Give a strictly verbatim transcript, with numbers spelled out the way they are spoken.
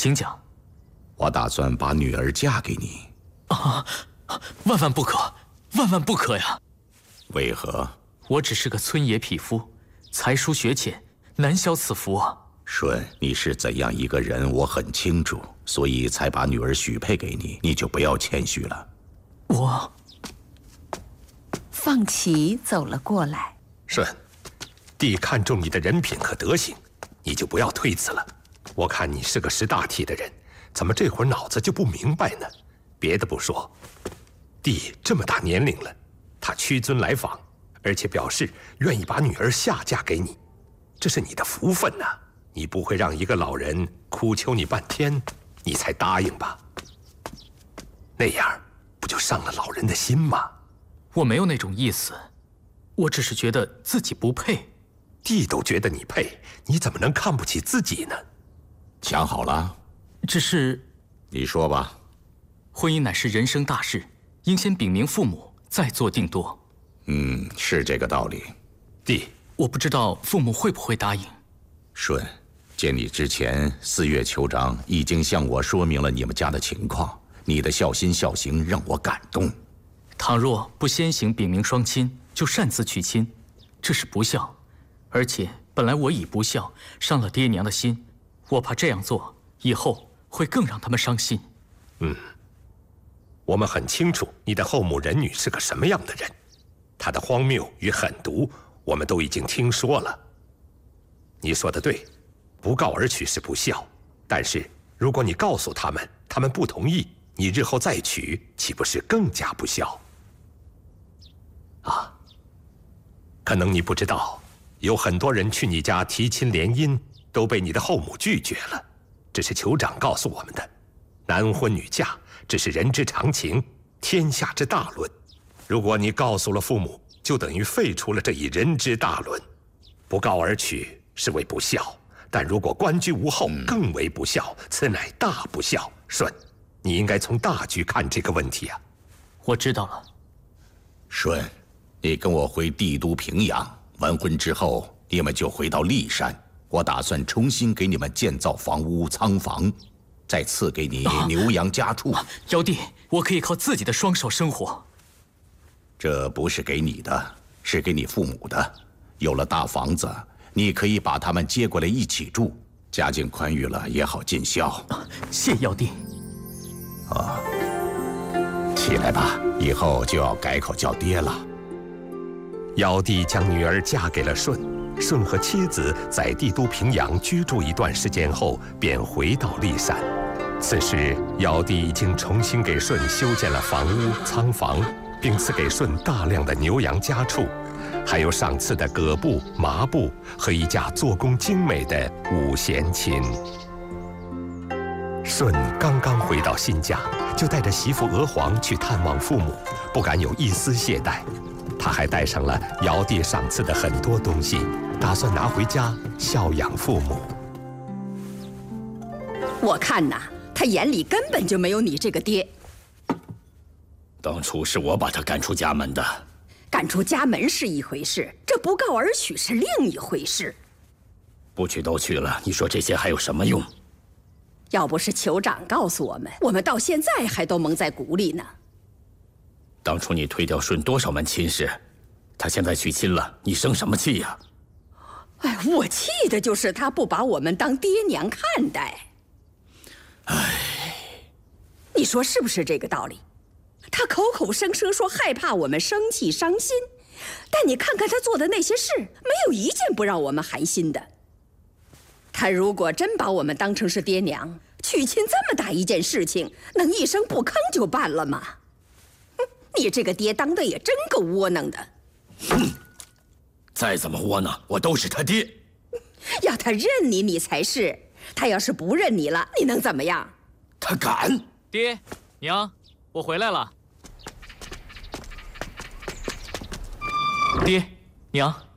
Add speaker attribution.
Speaker 1: 请讲。
Speaker 2: 我打算把女儿嫁给你。
Speaker 1: 啊，万万不可，万万不可呀！
Speaker 2: 为何？
Speaker 1: 我只是个村野匹夫，才疏学浅，难消此福啊。
Speaker 2: 舜，你是怎样一个人，我很清楚，所以才把女儿许配给你，你就不要谦虚了。
Speaker 1: 我……
Speaker 3: 放启走了过来。
Speaker 4: 舜，弟看重你的人品和德行，你就不要推辞了。我看你是个识大体的人，怎么这会儿脑子就不明白呢？别的不说，弟这么大年龄了，他屈尊来访，而且表示愿意把女儿下嫁给你，这是你的福分呐、啊！你不会让一个老人苦求你半天，你才答应吧？那样不就伤了老人的心吗？
Speaker 1: 我没有那种意思，我只是觉得自己不配。
Speaker 4: 弟都觉得你配，你怎么能看不起自己呢？
Speaker 2: 想好了？
Speaker 1: 只是……
Speaker 2: 你说吧。
Speaker 1: 婚姻乃是人生大事，应先禀明父母，再做定夺。
Speaker 2: 嗯，是这个道理。
Speaker 4: 弟，
Speaker 1: 我不知道父母会不会答应。
Speaker 2: 舜，见你之前，四岳酋长已经向我说明了你们家的情况，你的孝心孝行让我感动。
Speaker 1: 倘若不先行禀明双亲，就擅自娶亲，这是不孝。而且本来我已不孝，伤了爹娘的心，我怕这样做以后会更让他们伤心。
Speaker 4: 嗯，我们很清楚你的后母任女是个什么样的人，她的荒谬与狠毒，我们都已经听说了。你说的对，不告而娶是不孝，但是如果你告诉他们，他们不同意，你日后再娶，岂不是更加不孝？啊，可能你不知道，有很多人去你家提亲联姻，都被你的后母拒绝了。这是酋长告诉我们的。男婚女嫁，这是人之常情，天下之大伦。如果你告诉了父母，就等于废除了这一人之大伦。不告而娶是为不孝，但如果官居无后，更为不孝，此乃大不孝。舜，你应该从大局看这个问题啊。
Speaker 1: 我知道了。
Speaker 2: 舜，你跟我回帝都平阳，完婚之后，你们就回到骊山。我打算重新给你们建造房屋、仓房，再赐给你牛羊家畜。
Speaker 1: 啊、尧帝，我可以靠自己的双手生活。
Speaker 2: 这不是给你的，是给你父母的。有了大房子，你可以把他们接过来一起住，家境宽裕了也好尽孝。
Speaker 1: 啊、谢尧帝。
Speaker 2: 啊，起来吧，以后就要改口叫爹了。
Speaker 4: 尧帝将女儿嫁给了舜，舜和妻子在帝都平阳居住一段时间后，便回到骊山。此时，尧帝已经重新给舜修建了房屋、仓房，并赐给舜大量的牛羊家畜，还有赏赐的葛布、麻布和一架做工精美的五弦琴。舜刚刚回到新家，就带着媳妇娥皇去探望父母，不敢有一丝懈怠。他还带上了尧帝赏赐的很多东西，打算拿回家孝养父母。
Speaker 3: 我看呐，他眼里根本就没有你这个爹。
Speaker 5: 当初是我把他赶出家门的。
Speaker 3: 赶出家门是一回事，这不告而娶是另一回事。
Speaker 5: 不娶都娶了，你说这些还有什么用？
Speaker 3: 要不是酋长告诉我们，我们到现在还都蒙在鼓里呢。
Speaker 5: 当初你推掉舜多少门亲事，他现在娶亲了，你生什么气呀？
Speaker 3: 哎，我气的就是他不把我们当爹娘看待。
Speaker 5: 哎，
Speaker 3: 你说是不是这个道理？他口口声声说害怕我们生气伤心，但你看看他做的那些事，没有一件不让我们寒心的。他如果真把我们当成是爹娘，娶亲这么大一件事情，能一声不吭就办了吗？你这个爹当的也真够窝囊的。
Speaker 5: 哼，再怎么窝囊，我都是他爹。
Speaker 3: 要他认你，你才是；他要是不认你了，你能怎么样？
Speaker 5: 他敢！
Speaker 1: 爹娘，我回来了。爹娘。